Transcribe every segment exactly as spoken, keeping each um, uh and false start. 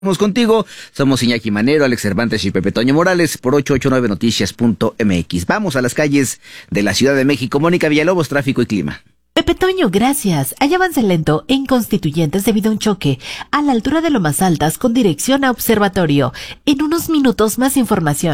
Estamos contigo, somos Iñaki Manero, Alex Cervantes y Pepe Toño Morales por ocho ocho nueve noticias punto m x. Vamos a las calles de la Ciudad de México. Mónica Villalobos, tráfico y clima. Pepe Toño, gracias. Hay avance lento en Constituyentes debido a un choque a la altura de Lomas Altas con dirección a Observatorio. En unos minutos más información.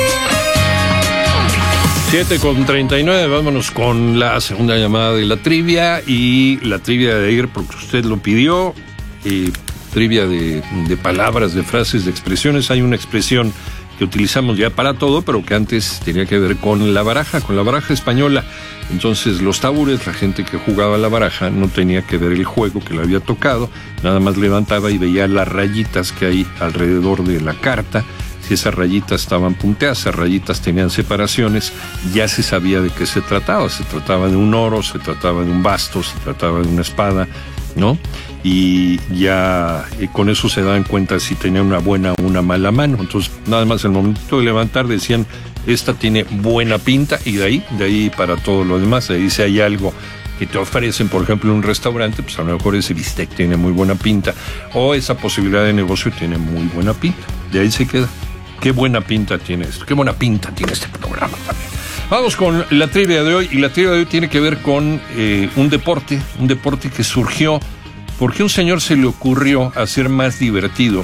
siete con treinta y nueve, vámonos con la segunda llamada de la trivia y la trivia de ayer porque usted lo pidió. Y trivia de, de palabras, de frases, de expresiones. Hay una expresión que utilizamos ya para todo, pero que antes tenía que ver con la baraja, con la baraja española. Entonces los tabures, la gente que jugaba la baraja no tenía que ver el juego que le había tocado, nada más levantaba y veía las rayitas que hay alrededor de la carta. Si esas rayitas estaban punteadas, esas rayitas tenían separaciones, ya se sabía de qué se trataba. Se trataba de un oro, se trataba de un basto, se trataba de una espada, ¿no? Y ya y con eso se daban cuenta si tenía una buena o una mala mano. Entonces, nada más al momento de levantar decían, esta tiene buena pinta, y de ahí, de ahí para todo lo demás. De ahí si hay algo que te ofrecen, por ejemplo, en un restaurante, pues a lo mejor ese bistec tiene muy buena pinta, o esa posibilidad de negocio tiene muy buena pinta. De ahí se queda. Qué buena pinta tiene esto, qué buena pinta tiene este programa también. Vamos con la trivia de hoy, y la trivia de hoy tiene que ver con eh, un deporte, un deporte que surgió porque a un señor se le ocurrió hacer más divertido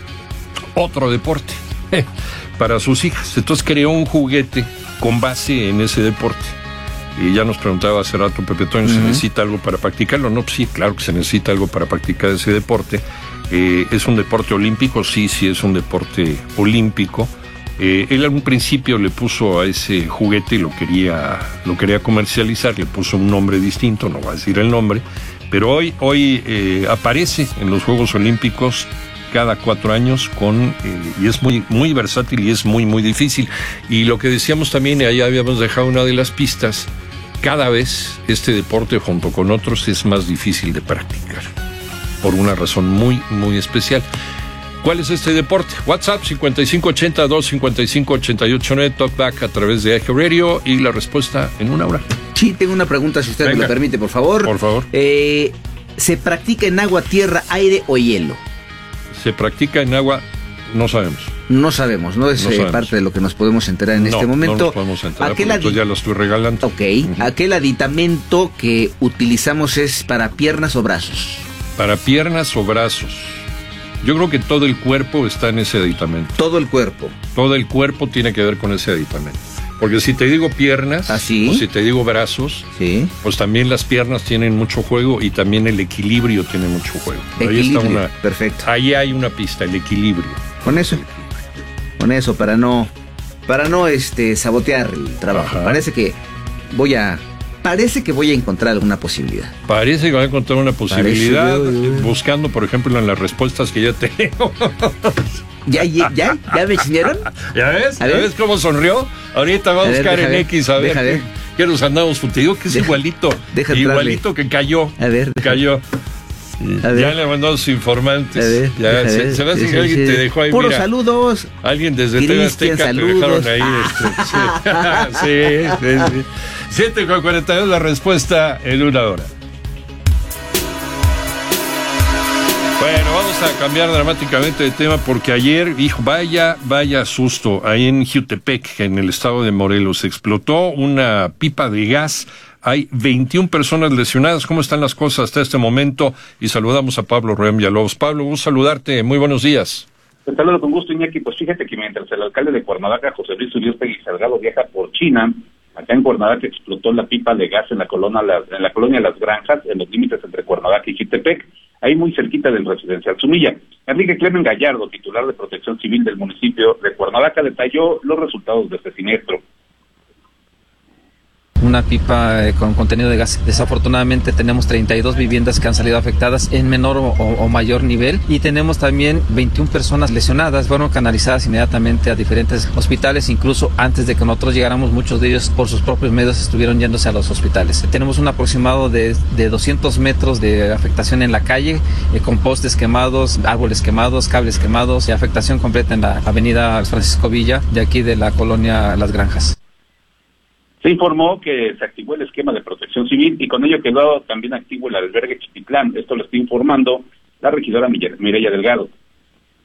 otro deporte para sus hijas. Entonces creó un juguete con base en ese deporte. Y ya nos preguntaba hace rato Pepe Toño, ¿se uh-huh. necesita algo para practicarlo? No, pues sí, claro que se necesita algo para practicar ese deporte. Eh, ¿Es un deporte olímpico? Sí, sí es un deporte olímpico. Eh, él en un principio le puso a ese juguete y lo quería, lo quería comercializar, le puso un nombre distinto, no voy a decir el nombre, pero hoy, hoy eh, aparece en los Juegos Olímpicos cada cuatro años con eh, y es muy, muy versátil y es muy, muy difícil. Y lo que decíamos también, y ahí habíamos dejado una de las pistas, cada vez este deporte junto con otros es más difícil de practicar, por una razón muy, muy especial. ¿Cuál es este deporte? WhatsApp cincuenta y cinco ochenta, dos cincuenta y cinco ochenta y ocho nueve, Talkback a través de Eje Radio, y la respuesta en una hora. Sí, tengo una pregunta, si usted Venga. me lo permite, por favor. Por favor. Eh, ¿Se practica en agua, tierra, aire o hielo? Se practica en agua, no sabemos. No sabemos, no es no eh, parte de lo que nos podemos enterar en no, este momento. No nos podemos enterar, aquel porque adi- ya lo estoy regalando. Ok, uh-huh. Aquel aditamento que utilizamos es para piernas o brazos. Para piernas o brazos. Yo creo que todo el cuerpo está en ese aditamento. Todo el cuerpo. Todo el cuerpo tiene que ver con ese aditamento. Porque si te digo piernas, ¿Ah, sí? o si te digo brazos, sí, pues también las piernas tienen mucho juego y también el equilibrio tiene mucho juego. Equilibrio, ahí está una, perfecto. Ahí hay una pista, el equilibrio. Con eso, con eso, para no, para no este, sabotear el trabajo. Ajá. Parece que voy a... Parece que voy a encontrar alguna posibilidad. Parece que voy a encontrar una posibilidad, Parece, buscando, por ejemplo, en las respuestas que ya tengo. ¿Ya, ya, ya, ya me enseñaron? ¿Ya ves? ¿Ya ves cómo sonrió? Ahorita va a, a buscar ver, en ver, X a ver, deja, qué, qué nos andamos. Te digo que es deja, igualito. Deja igualito que cayó. A ver. Deja. Cayó. A ver. Ya le mandó a sus informantes. A ver, ya, a se, ver, se me hace sí, que alguien sí. te dejó ahí. Puros mira, saludos. Alguien desde T V Azteca te dejaron ahí. Este, sí, sí, sí. siete con cuarenta y dos la respuesta en una hora. Bueno, vamos a cambiar dramáticamente de tema porque ayer, hijo, vaya, vaya susto, ahí en Jutepec, en el estado de Morelos, explotó una pipa de gas. Hay veintiuna personas lesionadas. ¿Cómo están las cosas hasta este momento? Y saludamos a Pablo Roem Villalobos. Pablo, gusto saludarte. Muy buenos días. Te saludo con gusto, Iñaki. Pues fíjate que mientras el alcalde de Cuernavaca, José Luis Uriostegui Salgado, viaja por China, acá en Cuernavaca explotó la pipa de gas en la colonia, en la colonia Las Granjas, en los límites entre Cuernavaca y Jutepec, ahí muy cerquita del residencial Zumilla. Enrique Clemen Gallardo, titular de Protección Civil del municipio de Cuernavaca, detalló los resultados de este siniestro. Una pipa eh, con contenido de gas. Desafortunadamente tenemos treinta y dos viviendas que han salido afectadas en menor o, o mayor nivel, y tenemos también veintiuna personas lesionadas. Fueron canalizadas inmediatamente a diferentes hospitales, incluso antes de que nosotros llegáramos, muchos de ellos por sus propios medios estuvieron yéndose a los hospitales. Tenemos un aproximado de, de doscientos metros de afectación en la calle, eh, con postes quemados, árboles quemados, cables quemados, y afectación completa en la avenida Francisco Villa, de aquí de la colonia Las Granjas. Se informó que se activó el esquema de protección civil y con ello quedó también activo el albergue Chipitlán. Esto lo está informando la regidora Mireya Delgado.